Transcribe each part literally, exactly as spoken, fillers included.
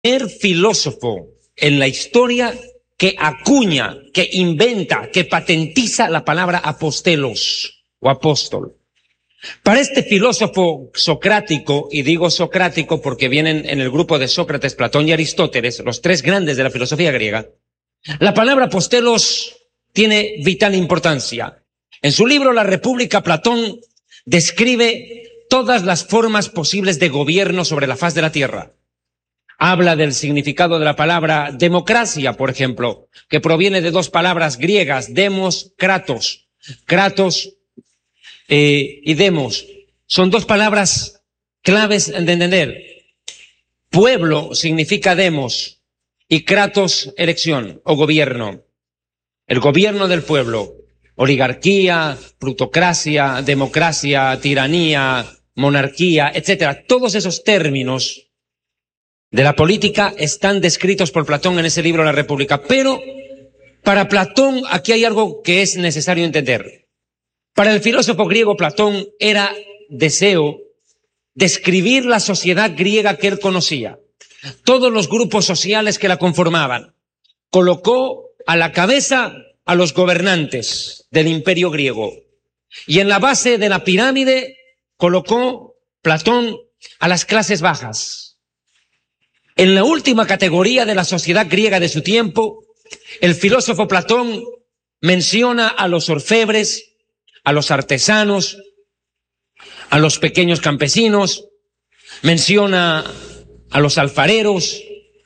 primer filósofo en la historia que acuña, que inventa, que patentiza la palabra apostelos o apóstol. Para este filósofo socrático, y digo socrático porque vienen en el grupo de Sócrates, Platón y Aristóteles, los tres grandes de la filosofía griega, la palabra apostelos tiene vital importancia. En su libro La República, Platón describe todas las formas posibles de gobierno sobre la faz de la tierra. Habla del significado de la palabra democracia, por ejemplo, que proviene de dos palabras griegas, demos, kratos. Kratos eh, y demos son dos palabras claves de entender. Pueblo significa demos y kratos, elección o gobierno. El gobierno del pueblo, oligarquía, plutocracia, democracia, tiranía, monarquía, etcétera. Todos esos términos de la política están descritos por Platón en ese libro La República. Pero para Platón aquí hay algo que es necesario entender. Para el filósofo griego Platón era deseo describir la sociedad griega que él conocía, todos los grupos sociales que la conformaban. Colocó a la cabeza a los gobernantes del imperio griego y en la base de la pirámide colocó Platón a las clases bajas. En la última categoría de la sociedad griega de su tiempo, el filósofo Platón menciona a los orfebres, a los artesanos, a los pequeños campesinos, menciona a los alfareros,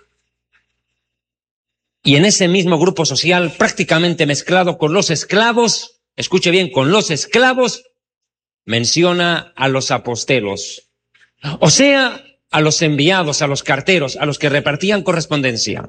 y en ese mismo grupo social, prácticamente mezclado con los esclavos, escuche bien, con los esclavos, menciona a los apostelos, o sea, a los enviados, a los carteros, a los que repartían correspondencia.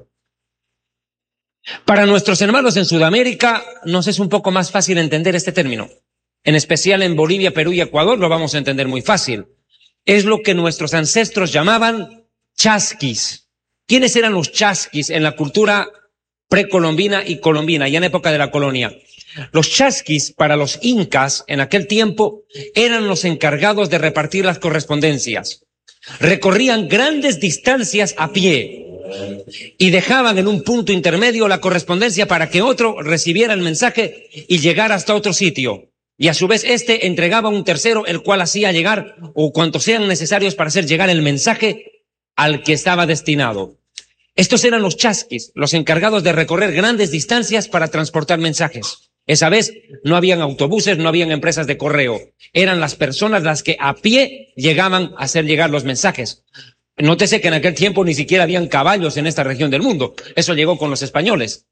Para nuestros hermanos en Sudamérica nos es un poco más fácil entender este término. En especial en Bolivia, Perú y Ecuador lo vamos a entender muy fácil. Es lo que nuestros ancestros llamaban chasquis. ¿Quiénes eran los chasquis en la cultura precolombina y colombina, ya en época de la colonia? Los chasquis para los incas en aquel tiempo eran los encargados de repartir las correspondencias. Recorrían grandes distancias a pie y dejaban en un punto intermedio la correspondencia para que otro recibiera el mensaje y llegara hasta otro sitio. Y a su vez este entregaba a un tercero, el cual hacía llegar o cuantos sean necesarios para hacer llegar el mensaje al que estaba destinado. Estos eran los chasquis, los encargados de recorrer grandes distancias para transportar mensajes. Esa vez no habían autobuses, no habían empresas de correo. Eran las personas las que a pie llegaban a hacer llegar los mensajes. Nótese que en aquel tiempo ni siquiera habían caballos en esta región del mundo. Eso llegó con los españoles.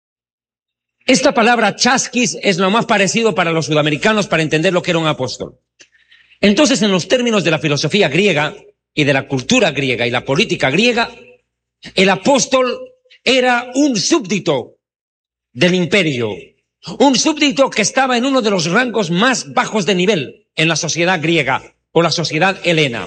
Esta palabra chasquis es lo más parecido para los sudamericanos para entender lo que era un apóstol. Entonces, en los términos de la filosofía griega y de la cultura griega y la política griega, el apóstol era un súbdito del imperio, un súbdito que estaba en uno de los rangos más bajos de nivel en la sociedad griega o la sociedad helena.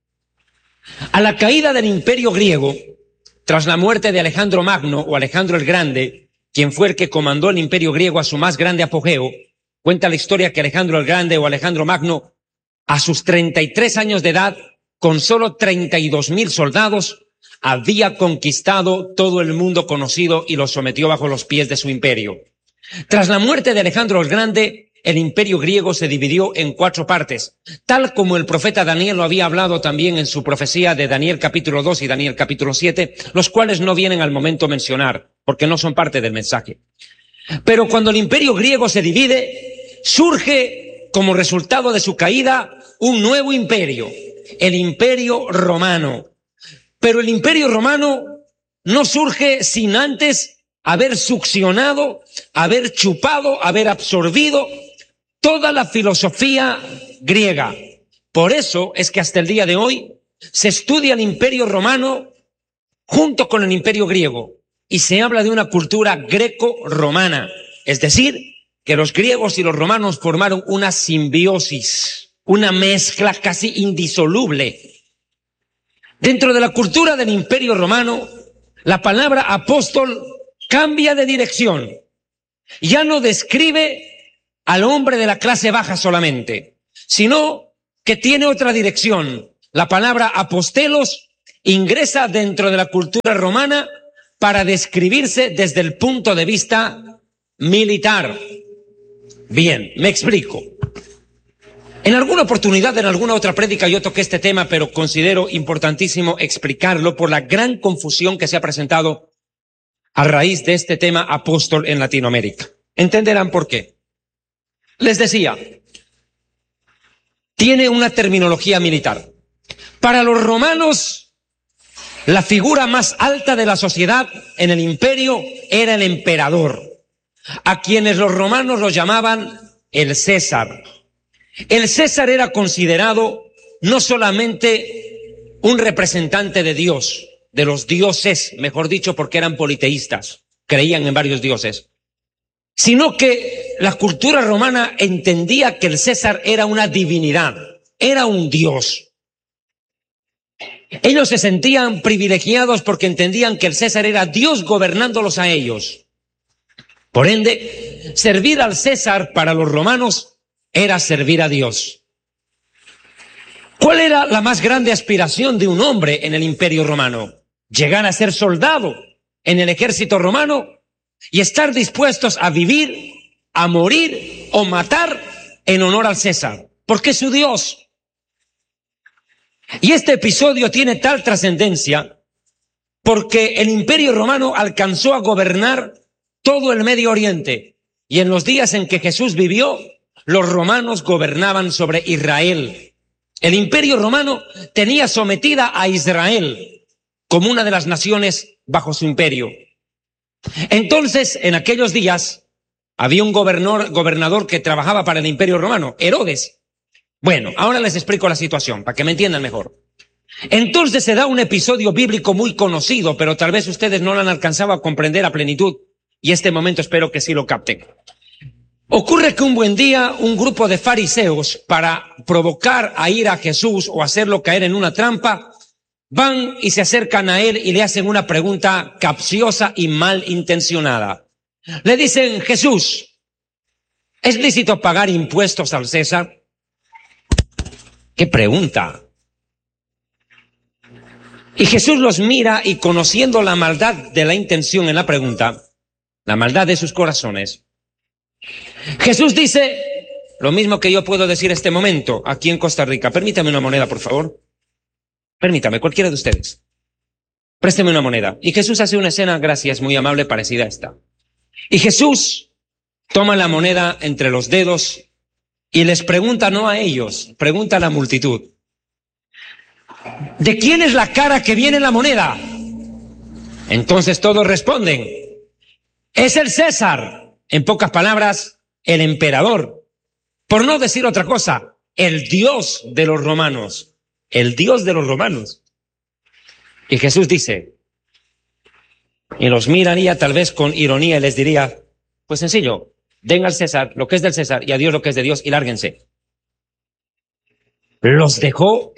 A la caída del imperio griego, tras la muerte de Alejandro Magno o Alejandro el Grande, quien fue el que comandó el imperio griego a su más grande apogeo, cuenta la historia que Alejandro el Grande o Alejandro Magno, a sus treinta y tres años de edad, con solo treinta y dos mil soldados, había conquistado todo el mundo conocido y lo sometió bajo los pies de su imperio. Tras la muerte de Alejandro el Grande, el imperio griego se dividió en cuatro partes, tal como el profeta Daniel lo había hablado también en su profecía de Daniel capítulo dos y Daniel capítulo siete, los cuales no vienen al momento mencionar, porque no son parte del mensaje. Pero cuando el imperio griego se divide, surge como resultado de su caída un nuevo imperio, el imperio romano. Pero el imperio romano no surge sin antes haber succionado, haber chupado, haber absorbido toda la filosofía griega. Por eso es que hasta el día de hoy se estudia el imperio romano junto con el imperio griego y se habla de una cultura greco-romana. Es decir, que los griegos y los romanos formaron una simbiosis, una mezcla casi indisoluble. Dentro de la cultura del imperio romano, la palabra apóstol cambia de dirección. Ya no describe al hombre de la clase baja solamente, sino que tiene otra dirección. La palabra apostelos ingresa dentro de la cultura romana para describirse desde el punto de vista militar. Bien, me explico. En alguna oportunidad, en alguna otra prédica, yo toqué este tema, pero considero importantísimo explicarlo por la gran confusión que se ha presentado a raíz de este tema apóstol en Latinoamérica. Entenderán por qué. Les decía, tiene una terminología militar. Para los romanos, la figura más alta de la sociedad en el imperio era el emperador, a quienes los romanos lo llamaban el César. El César era considerado no solamente un representante de Dios, de los dioses, mejor dicho, porque eran politeístas, creían en varios dioses, sino que la cultura romana entendía que el César era una divinidad, era un dios. Ellos se sentían privilegiados porque entendían que el César era Dios gobernándolos a ellos. Por ende, servir al César para los romanos era servir a Dios. ¿Cuál era la más grande aspiración de un hombre en el Imperio Romano? Llegar a ser soldado en el ejército romano y estar dispuestos a vivir, a morir o matar en honor al César, porque es su Dios. Y este episodio tiene tal trascendencia porque el Imperio Romano alcanzó a gobernar todo el Medio Oriente, y en los días en que Jesús vivió, los romanos gobernaban sobre Israel. El Imperio Romano tenía sometida a Israel como una de las naciones bajo su imperio. Entonces, en aquellos días, había un gobernador, gobernador que trabajaba para el Imperio Romano, Herodes. Bueno, ahora les explico la situación, para que me entiendan mejor. Entonces se da un episodio bíblico muy conocido, pero tal vez ustedes no lo han alcanzado a comprender a plenitud, y este momento espero que sí lo capten. Ocurre que un buen día un grupo de fariseos, para provocar a ir a Jesús o hacerlo caer en una trampa, van y se acercan a él y le hacen una pregunta capciosa y malintencionada. Le dicen: Jesús, ¿es lícito pagar impuestos al César? ¿Qué pregunta? Y Jesús los mira y, conociendo la maldad de la intención en la pregunta, la maldad de sus corazones, Jesús dice lo mismo que yo puedo decir este momento aquí en Costa Rica. Permítame una moneda, por favor. Permítame, cualquiera de ustedes. Présteme una moneda. Y Jesús hace una escena, gracias, muy amable, parecida a esta. Y Jesús toma la moneda entre los dedos y les pregunta, no a ellos, pregunta a la multitud: ¿de quién es la cara que viene en la moneda? Entonces todos responden: es el César. En pocas palabras, el emperador. Por no decir otra cosa, el Dios de los romanos. El Dios de los romanos. Y Jesús dice, y los miraría tal vez con ironía y les diría: pues sencillo, den al César lo que es del César y a Dios lo que es de Dios y lárguense. Los dejó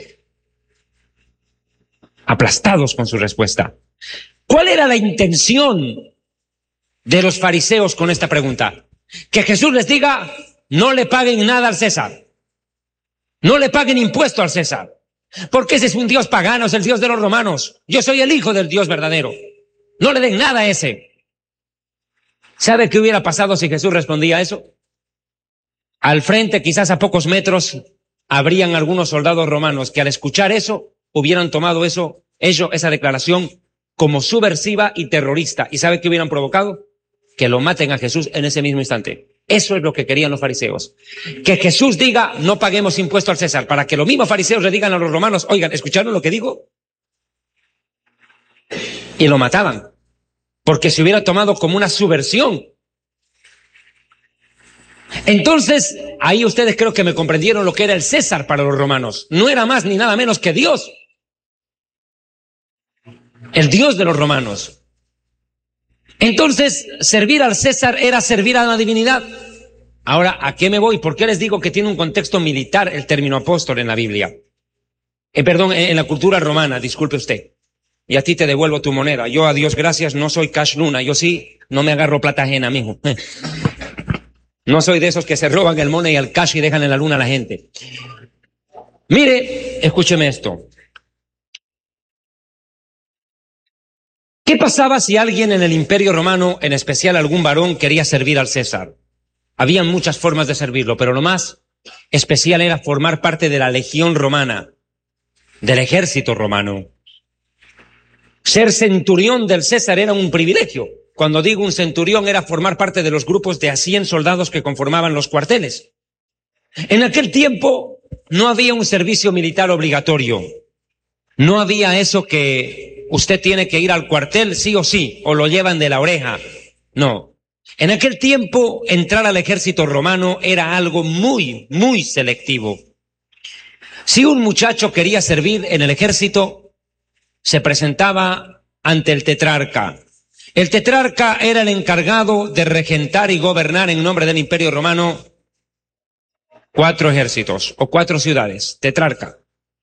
aplastados con su respuesta. ¿Cuál era la intención de los fariseos con esta pregunta? Que Jesús les diga: no le paguen nada al César, no le paguen impuesto al César, porque ese es un Dios pagano, es el Dios de los romanos. Yo soy el hijo del Dios verdadero, no le den nada a ese. ¿Sabe qué hubiera pasado si Jesús respondía a eso? Al frente, quizás a pocos metros, habrían algunos soldados romanos que al escuchar eso hubieran tomado eso, ello, esa declaración como subversiva y terrorista. ¿Y sabe qué hubieran provocado? Que lo maten a Jesús en ese mismo instante. Eso es lo que querían los fariseos. Que Jesús diga: no paguemos impuesto al César, para que los mismos fariseos le digan a los romanos: oigan, ¿escucharon lo que digo? Y lo mataban, porque se hubiera tomado como una subversión. Entonces, ahí ustedes creo que me comprendieron lo que era el César para los romanos. No era más ni nada menos que Dios. El Dios de los romanos. Entonces, servir al César era servir a la divinidad. Ahora, ¿a qué me voy? ¿Por qué les digo que tiene un contexto militar el término apóstol en la Biblia? Eh, perdón, en la cultura romana, disculpe usted. Y a ti te devuelvo tu moneda. Yo, a Dios gracias, no soy cash luna. Yo sí, no me agarro plata ajena, mijo. No soy de esos que se roban el money y el cash y dejan en la luna a la gente. Mire, escúcheme esto. ¿Qué pasaba si alguien en el Imperio Romano, en especial algún varón, quería servir al César? Había muchas formas de servirlo, pero lo más especial era formar parte de la legión romana, del ejército romano. Ser centurión del César era un privilegio. Cuando digo un centurión, era formar parte de los grupos de a cien soldados que conformaban los cuarteles. En aquel tiempo no había un servicio militar obligatorio. No había eso que usted tiene que ir al cuartel sí o sí, o lo llevan de la oreja. No. En aquel tiempo, entrar al ejército romano era algo muy, muy selectivo. Si un muchacho quería servir en el ejército, se presentaba ante el tetrarca. El tetrarca era el encargado de regentar y gobernar en nombre del Imperio Romano cuatro ejércitos o cuatro ciudades. Tetrarca.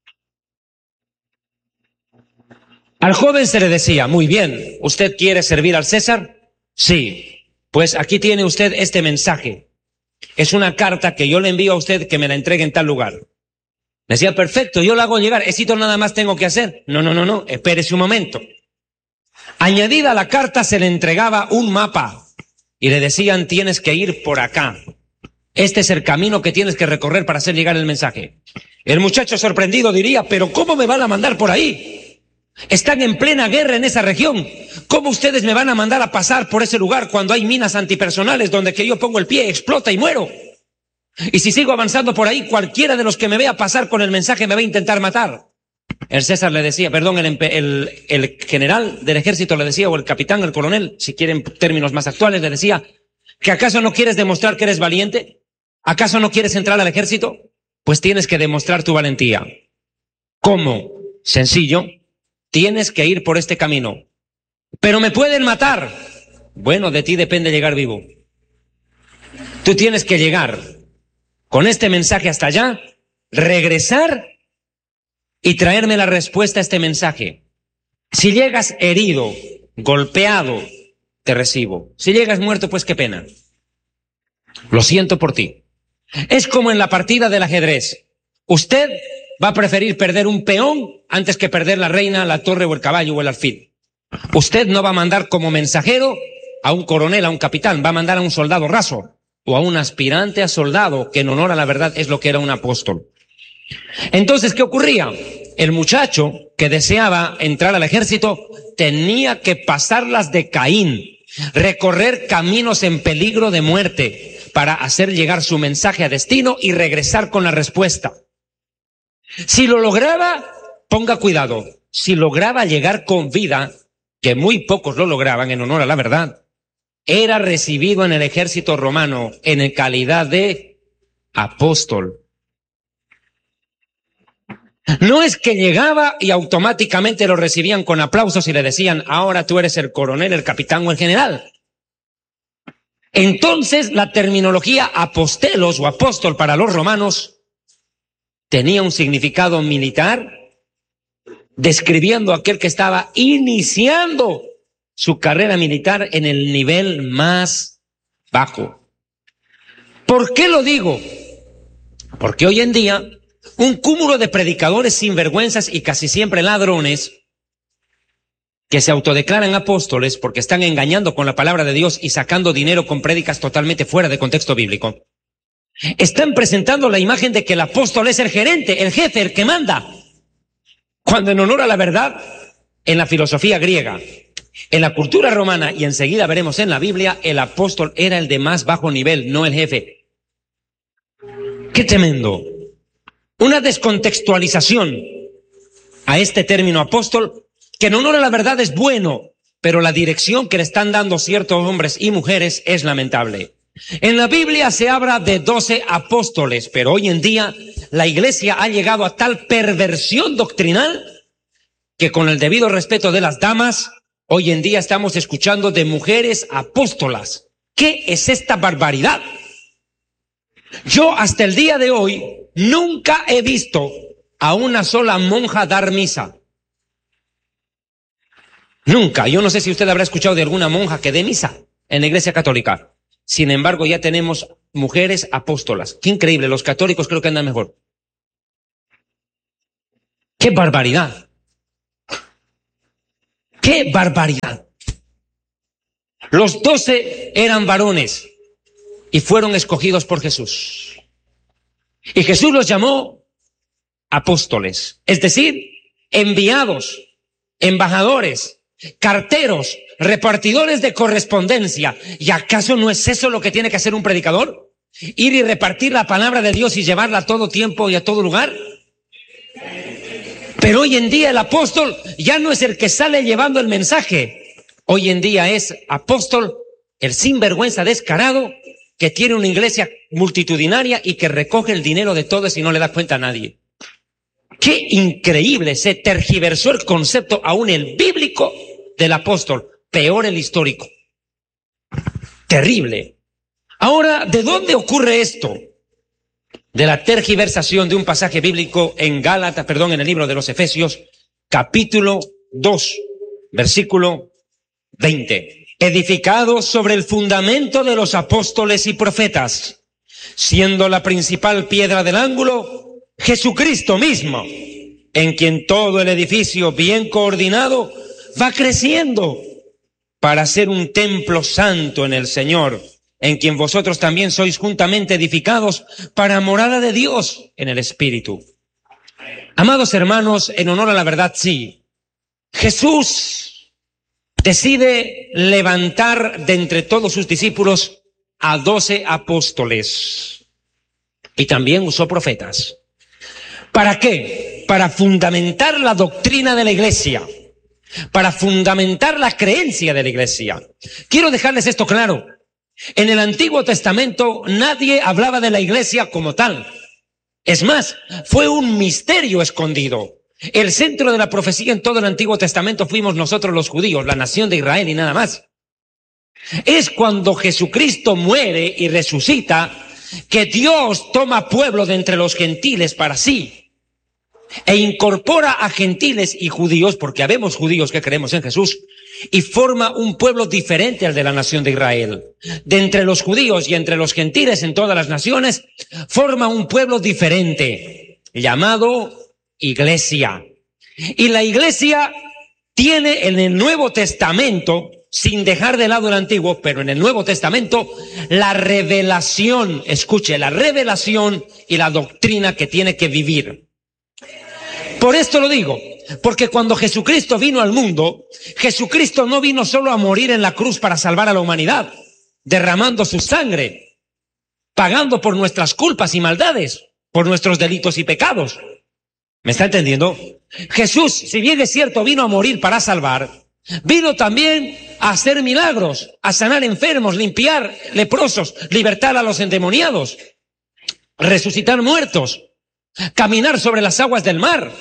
Al joven se le decía, muy bien, ¿usted quiere servir al César? Sí. Pues aquí tiene usted este mensaje. Es una carta que yo le envío a usted que me la entregue en tal lugar. Me decía, perfecto, yo la hago llegar. ¿Esito nada más tengo que hacer? No, no, no, no, espérese un momento. Añadida a la carta se le entregaba un mapa y le decían, tienes que ir por acá. Este es el camino que tienes que recorrer para hacer llegar el mensaje. El muchacho sorprendido diría, pero ¿cómo me van a mandar por ahí? Están en plena guerra en esa región. ¿Cómo ustedes me van a mandar a pasar por ese lugar cuando hay minas antipersonales donde que yo pongo el pie, explota y muero? Y si sigo avanzando por ahí, cualquiera de los que me vea pasar con el mensaje me va a intentar matar. El César le decía, perdón, el, el, el general del ejército le decía, o el capitán, el coronel, si quieren términos más actuales, le decía, ¿que acaso no quieres demostrar que eres valiente? ¿Acaso no quieres entrar al ejército? Pues tienes que demostrar tu valentía. ¿Cómo? Sencillo. Tienes que ir por este camino. Pero me pueden matar. Bueno, de ti depende llegar vivo. Tú tienes que llegar con este mensaje hasta allá, regresar y traerme la respuesta a este mensaje. Si llegas herido, golpeado, te recibo. Si llegas muerto, pues qué pena. Lo siento por ti. Es como en la partida del ajedrez. Usted va a preferir perder un peón antes que perder la reina, la torre o el caballo o el alfil. Usted no va a mandar como mensajero a un coronel, a un capitán, va a mandar a un soldado raso o a un aspirante a soldado que en honor a la verdad es lo que era un apóstol. Entonces, ¿qué ocurría? El muchacho que deseaba entrar al ejército tenía que pasar las de Caín, recorrer caminos en peligro de muerte para hacer llegar su mensaje a destino y regresar con la respuesta. Si lo lograba, ponga cuidado, si lograba llegar con vida, que muy pocos lo lograban en honor a la verdad, era recibido en el ejército romano en calidad de apóstol. No es que llegaba y automáticamente lo recibían con aplausos y le decían, ahora tú eres el coronel, el capitán o el general. Entonces la terminología apostelos o apóstol para los romanos tenía un significado militar, describiendo a aquel que estaba iniciando su carrera militar en el nivel más bajo. ¿Por qué lo digo? Porque hoy en día un cúmulo de predicadores sinvergüenzas y casi siempre ladrones que se autodeclaran apóstoles porque están engañando con la palabra de Dios y sacando dinero con prédicas totalmente fuera de contexto bíblico. Están presentando la imagen de que el apóstol es el gerente, el jefe, el que manda. Cuando en honor a la verdad, en la filosofía griega, en la cultura romana y enseguida veremos en la Biblia, el apóstol era el de más bajo nivel, no el jefe. ¡Qué tremendo! Una descontextualización a este término apóstol, que en honor a la verdad es bueno, pero la dirección que le están dando ciertos hombres y mujeres es lamentable. En la Biblia se habla de doce apóstoles, pero hoy en día la iglesia ha llegado a tal perversión doctrinal que con el debido respeto de las damas, hoy en día estamos escuchando de mujeres apóstolas. ¿Qué es esta barbaridad? Yo hasta el día de hoy nunca he visto a una sola monja dar misa. Nunca. Yo no sé si usted habrá escuchado de alguna monja que dé misa en la iglesia católica. Sin embargo, ya tenemos mujeres apóstolas. Qué increíble, los católicos creo que andan mejor. ¡Qué barbaridad! ¡Qué ¡Qué barbaridad! Los doce eran varones y fueron escogidos por Jesús. Y Jesús los llamó apóstoles, es decir, enviados, embajadores, carteros, repartidores de correspondencia. ¿Y acaso no es eso lo que tiene que hacer un predicador? Ir y repartir la palabra de Dios y llevarla a todo tiempo y a todo lugar. Pero hoy en día el apóstol ya no es el que sale llevando el mensaje. Hoy en día es apóstol el sinvergüenza descarado que tiene una iglesia multitudinaria y que recoge el dinero de todos y no le da cuenta a nadie. ¡Qué increíble! Se tergiversó el concepto, aún el bíblico, del apóstol. Peor el histórico. Terrible. Ahora, ¿de dónde ocurre esto? De la tergiversación de un pasaje bíblico en Gálatas, perdón, en el libro de los Efesios, capítulo dos, versículo veinte. Edificado sobre el fundamento de los apóstoles y profetas, siendo la principal piedra del ángulo Jesucristo mismo, en quien todo el edificio bien coordinado va creciendo para ser un templo santo en el Señor, en quien vosotros también sois juntamente edificados para morada de Dios en el Espíritu. Amados hermanos, en honor a la verdad, sí, Jesús decide levantar de entre todos sus discípulos a doce apóstoles y también usó profetas. ¿Para qué? Para fundamentar la doctrina de la iglesia, para fundamentar la creencia de la iglesia. Quiero dejarles esto claro. En el Antiguo Testamento nadie hablaba de la iglesia como tal. Es más, fue un misterio escondido. El centro de la profecía en todo el Antiguo Testamento fuimos nosotros los judíos, la nación de Israel y nada más. Es cuando Jesucristo muere y resucita que Dios toma pueblo de entre los gentiles para sí e incorpora a gentiles y judíos, porque habemos judíos que creemos en Jesús, y forma un pueblo diferente al de la nación de Israel. De entre los judíos y entre los gentiles en todas las naciones, forma un pueblo diferente, llamado iglesia. Y la iglesia tiene en el Nuevo Testamento, sin dejar de lado el Antiguo, pero en el Nuevo Testamento, la revelación, escuche, la revelación y la doctrina que tiene que vivir. Por esto lo digo, porque cuando Jesucristo vino al mundo, Jesucristo no vino solo a morir en la cruz para salvar a la humanidad, derramando su sangre, pagando por nuestras culpas y maldades, por nuestros delitos y pecados. ¿Me está entendiendo? Jesús, si bien es cierto, vino a morir para salvar, vino también a hacer milagros, a sanar enfermos, limpiar leprosos, libertar a los endemoniados, resucitar muertos, caminar sobre las aguas del mar,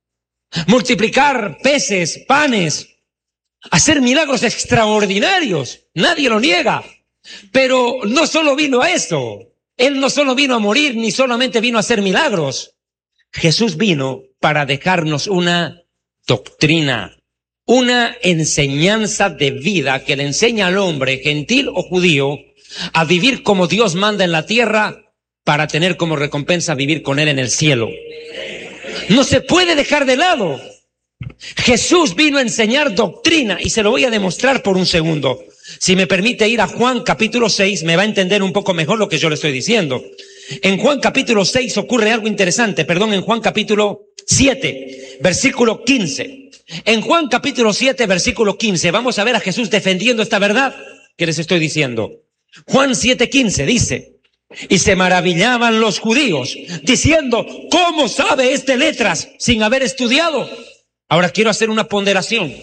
multiplicar peces, panes, hacer milagros extraordinarios. Nadie lo niega. Pero no solo vino a eso. Él no solo vino a morir, ni solamente vino a hacer milagros. Jesús vino para dejarnos una doctrina, una enseñanza de vida que le enseña al hombre, gentil o judío, a vivir como Dios manda en la tierra para tener como recompensa vivir con Él en el cielo. No se puede dejar de lado. Jesús vino a enseñar doctrina y se lo voy a demostrar por un segundo. Si me permite ir a Juan capítulo seis, me va a entender un poco mejor lo que yo le estoy diciendo. En Juan capítulo seis ocurre algo interesante, perdón, en Juan capítulo siete, versículo quince. En Juan capítulo siete, versículo quince, vamos a ver a Jesús defendiendo esta verdad que les estoy diciendo. Juan siete, quince dice: y se maravillaban los judíos, diciendo, ¿cómo sabe este letras sin haber estudiado? Ahora quiero hacer una ponderación.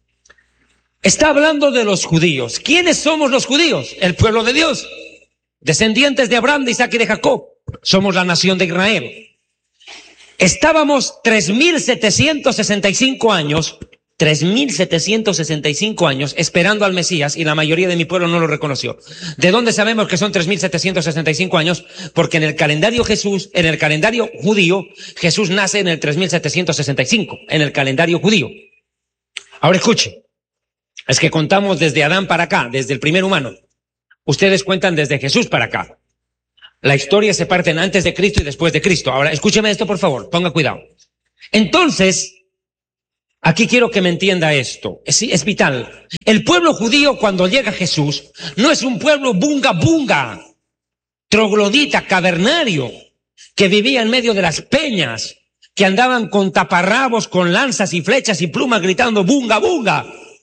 Está hablando de los judíos. ¿Quiénes somos los judíos? El pueblo de Dios, descendientes de Abraham, de Isaac y de Jacob. Somos la nación de Israel. Estábamos tres mil setecientos sesenta y cinco años, tres mil setecientos sesenta y cinco años esperando al Mesías, y la mayoría de mi pueblo no lo reconoció. ¿De dónde sabemos que son tres mil setecientos sesenta y cinco años? Porque en el calendario Jesús, en el calendario judío, Jesús nace en el tres mil setecientos sesenta y cinco, en el calendario judío. Ahora escuche, es que contamos desde Adán para acá, desde el primer humano. Ustedes cuentan desde Jesús para acá. La historia se parte en antes de Cristo y después de Cristo. Ahora escúcheme esto, por favor, ponga cuidado. Entonces, Aquí quiero que me entienda esto, es, es vital. El pueblo judío cuando llega Jesús no es un pueblo bunga bunga, troglodita, cavernario, que vivía en medio de las peñas, que andaban con taparrabos, con lanzas y flechas y plumas gritando bunga bunga.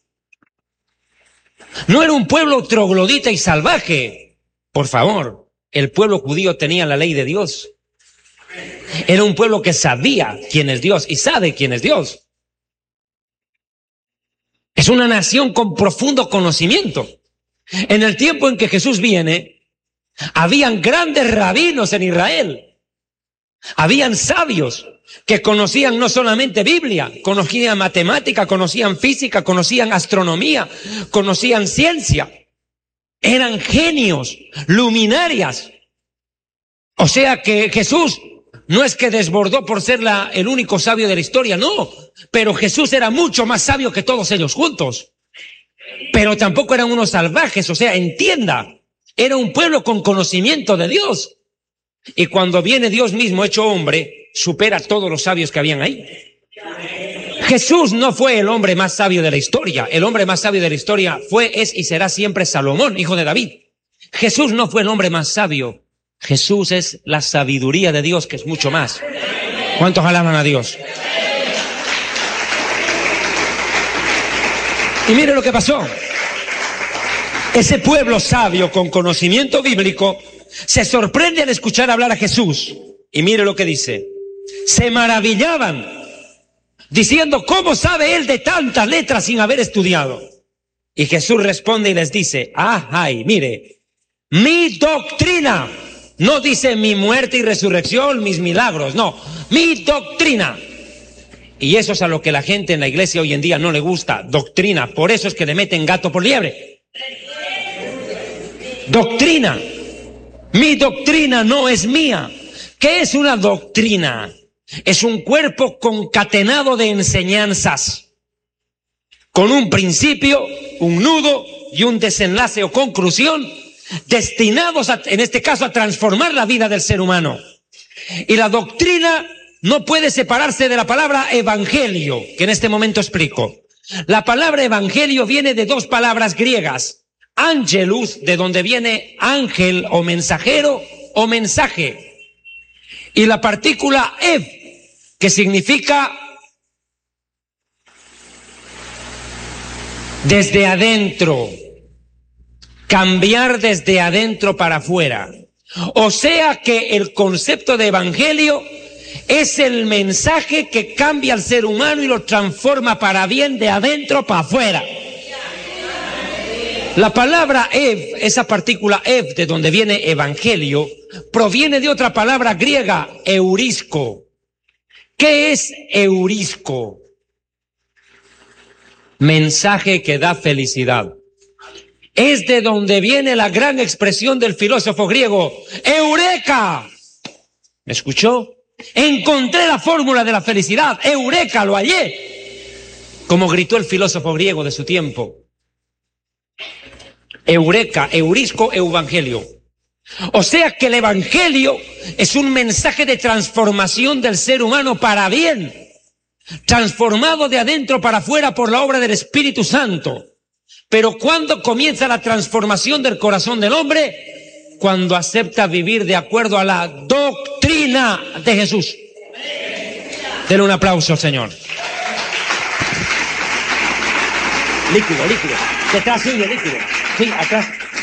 No era un pueblo troglodita y salvaje. Por favor, el pueblo judío tenía la ley de Dios. Era un pueblo que sabía quién es Dios y sabe quién es Dios. Es una nación con profundo conocimiento. En el tiempo en que Jesús viene, habían grandes rabinos en Israel. Habían sabios que conocían no solamente Biblia, conocían matemática, conocían física, conocían astronomía, conocían ciencia. Eran genios, luminarias. O sea que Jesús no es que desbordó por ser la, el único sabio de la historia, no. Pero Jesús era mucho más sabio que todos ellos juntos. Pero tampoco eran unos salvajes, o sea, entienda. Era un pueblo con conocimiento de Dios. Y cuando viene Dios mismo hecho hombre, supera a todos los sabios que habían ahí. Jesús no fue el hombre más sabio de la historia. El hombre más sabio de la historia fue, es y será siempre Salomón, hijo de David. Jesús no fue el hombre más sabio. Jesús es la sabiduría de Dios, que es mucho más. ¿Cuántos alaban a Dios? Y mire lo que pasó. Ese pueblo sabio con conocimiento bíblico se sorprende al escuchar hablar a Jesús. Y mire lo que dice. Se maravillaban, diciendo, ¿cómo sabe él de tantas letras sin haber estudiado? Y Jesús responde y les dice, ah, ay, mire, mi doctrina. No dice mi muerte y resurrección, mis milagros, no, mi doctrina. Y eso es a lo que la gente en la iglesia hoy en día no le gusta, doctrina. Por eso es que le meten gato por liebre. Doctrina. Mi doctrina no es mía. ¿Qué es una doctrina? Es un cuerpo concatenado de enseñanzas, con un principio, un nudo y un desenlace o conclusión, destinados a, en este caso, a transformar la vida del ser humano. Y la doctrina no puede separarse de la palabra evangelio, que en este momento explico. La palabra evangelio viene de dos palabras griegas. Angelus, de donde viene ángel o mensajero o mensaje. Y la partícula ev, que significa desde adentro. Cambiar desde adentro para afuera. O sea que el concepto de evangelio es el mensaje que cambia al ser humano y lo transforma para bien de adentro para afuera. La palabra ev, esa partícula ev, de donde viene evangelio, proviene de otra palabra griega, eurisco. ¿Qué es eurisco? Mensaje que da felicidad. Es de donde viene la gran expresión del filósofo griego, ¡Eureka! ¿Me escuchó? Encontré la fórmula de la felicidad, ¡Eureka! Lo hallé. Como gritó el filósofo griego de su tiempo. Eureka, eurisco, evangelio. O sea que el evangelio es un mensaje de transformación del ser humano para bien, transformado de adentro para afuera por la obra del Espíritu Santo. Pero ¿cuándo comienza la transformación del corazón del hombre? Cuando acepta vivir de acuerdo a la doctrina de Jesús. Denle un aplauso al Señor. Líquido, líquido. Detrás suyo, líquido. Sí, atrás.